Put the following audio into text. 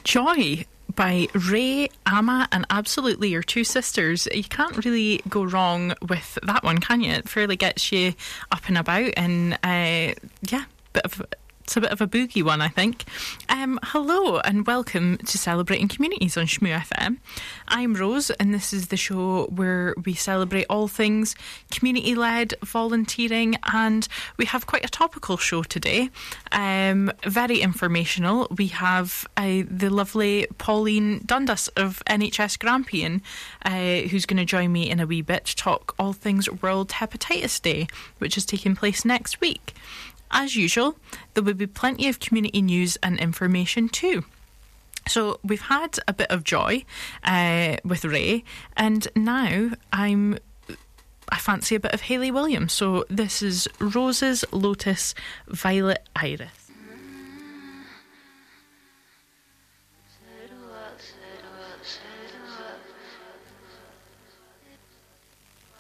Joy by Ray, Amma and Absolutely Your Two Sisters. You can't really go wrong with that one, can you? It fairly gets you up and about, and it's a bit of a boogie one, I think. Hello and welcome to Celebrating Communities on Shmoo FM. I'm Rose, and this is the show where we celebrate all things community-led, volunteering, and we have quite a topical show today. Very informational. We have the lovely Pauline Dundas of NHS Grampian, who's going to join me in a wee bit to talk all things World Hepatitis Day, which is taking place next week. As usual, there will be plenty of community news and information too. So we've had a bit of joy with Ray, and now I fancy a bit of Hayley Williams. So this is Roses, Lotus, Violet, Iris. Say the word, say the word, say